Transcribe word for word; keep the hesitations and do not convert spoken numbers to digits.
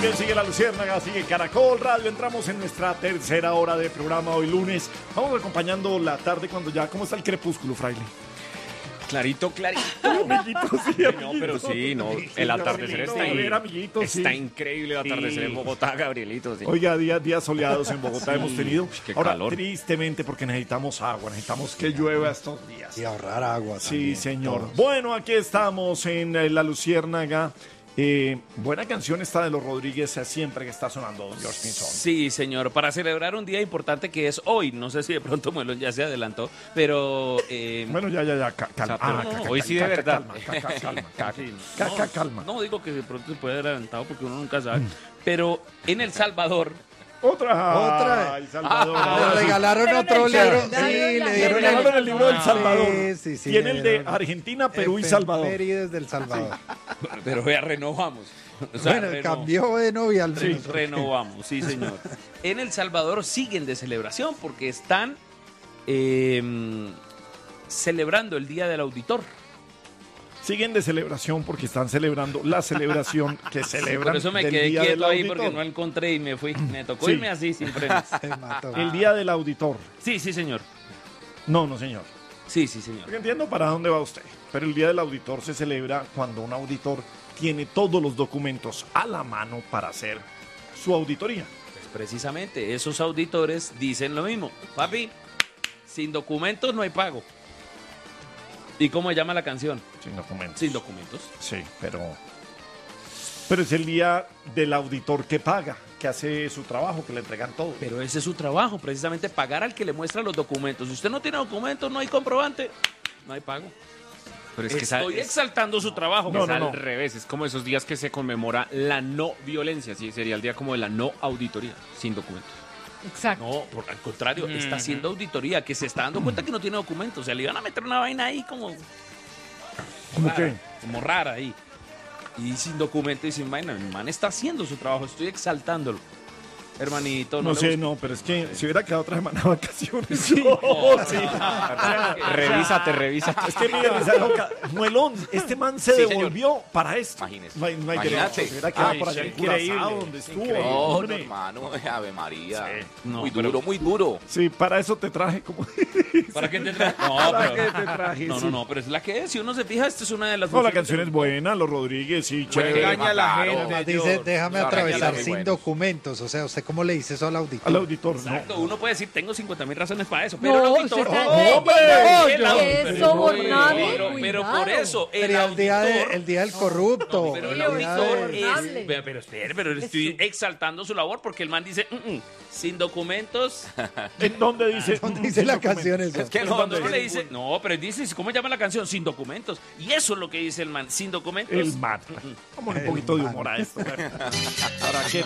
bien, sigue La Luciérnaga, sigue Caracol Radio. Entramos en nuestra tercera hora de programa hoy lunes. Vamos acompañando la tarde cuando ya... ¿Cómo está el crepúsculo, fraile? Clarito, clarito. Amiguitos, sí, No, pero sí, no. El atardecer está, a ver, amiguitos, está sí. increíble el atardecer Sí. en Bogotá, Gabrielito. Sí. Oiga, días, días soleados en Bogotá Sí, hemos tenido. qué Ahora, calor. tristemente, porque necesitamos agua, necesitamos que llueva estos días. Y ahorrar agua Sí, también, señor. todos. Bueno, aquí estamos en eh, La Luciérnaga. Eh, buena canción esta de los Rodríguez, eh, siempre que está sonando, don George Pinzón. Sí, señor, para celebrar un día importante que es hoy. No sé si de pronto Muelón ya se adelantó, pero... eh, Bueno, ya, ya, ya, ca- calma. O sea, pero Ah, no, ca- hoy ca- sí de ca- verdad. Calma, ca- ca- calma, ca- sí, ca- no, ca- calma. no digo que de pronto se puede haber adelantado porque uno nunca sabe, pero en El Salvador... Otra. Otra. Ay, Salvador. Ah, ahora Le sí. regalaron Pero otro en el libro. calendario Sí, la le Le dieron regalaron el libro del Ah, Salvador. sí, sí, sí, Tiene le el de dieron. Argentina, Perú y Salvador. Efemérides del Salvador. Pero vea, renovamos. O sea, Bueno, reno- cambió de novia al Sí, menos. renovamos, sí, señor. En El Salvador siguen de celebración porque están eh, celebrando el Día del Auditor. Siguen de celebración porque están celebrando la celebración que celebran Por eso me del quedé Día del quieto ahí Auditor. porque no encontré y me fui. Me tocó Sí. irme así sin frenos. Se mató. El Día del Auditor. Sí, sí, señor. No, no, señor. Sí, sí, señor. Porque entiendo para dónde va usted. Pero el Día del Auditor se celebra cuando un auditor tiene todos los documentos a la mano para hacer su auditoría. Pues precisamente, esos auditores dicen lo mismo. Papi, sin documentos no hay pago. ¿Y cómo se llama la canción? Sin documentos. Sin documentos. Sí, pero... Pero es el día del auditor que paga, que hace su trabajo, que le entregan todo. Pero ese es su trabajo, precisamente pagar al que le muestra los documentos. Si usted no tiene documentos, no hay comprobante, no hay pago. Pero es que esa- Estoy es, exaltando su trabajo. No, es no, al no. revés. Es como esos días que se conmemora la no violencia. Sí, sería el día como de la no auditoría, sin documentos. Exacto. No, por, al contrario, Mm. está haciendo auditoría, que se está dando cuenta que no tiene documentos. O sea, le iban a meter una vaina ahí como... ¿Cómo rara, qué? Como rara ahí. Y sin documento y sin vaina. El man está haciendo su trabajo, estoy exaltándolo. Hermanito, no, No le sé, gusta. no, pero es que si hubiera quedado otra semana de vacaciones. Sí, Revísate, revísate. Es que miren, esa loca, Muelón, este man se Sí, señor. devolvió para esto. Imagínese. No hay, no hay Imagínate. derecho, se hubiera quedado Ay, por allá en increíble, Curazao, donde estuvo. increíble. No, hombre. no, hermano, Ave María. Sí. No, muy pero- duro, muy duro. Sí, para eso te traje como... ¿Para qué te traje? No, ¿Para pero- qué te traje? No, Sí. no, no, pero es la que es. Si uno se fija, esta es una de las... No, la funciones canción del- es buena, los Rodríguez, sí, Bueno, chévere. engaña a la Claro. gente. Además dice, déjame Claro, atravesar muy sin buenos. documentos. O sea, ¿usted cómo le dice eso al auditor? Al auditor, no. Exacto, uno puede decir, tengo cincuenta mil razones para eso, pero No, el auditor... usted está- ¡Oh, hombre! ¡Qué El auditor- es sobornable! Pero, pero Cuidado. por eso, el Sería el día, de- auditor... el día del corrupto. No, pero el Sí, día auditor de- es... sobornable. Pero, pero espere, pero estoy Eso. exaltando su labor porque el man dice, "Mm, mm, sin documentos... ¿En dónde dice? ¿Dónde dice la canción eso? Es que Pero no, cuando no, uno no, le dice, no, pero dice, ¿cómo llama la canción? Sin documentos. Y eso es lo que dice el man, sin documentos. El man. Vamos un poquito de humor a esto. ¿Para qué?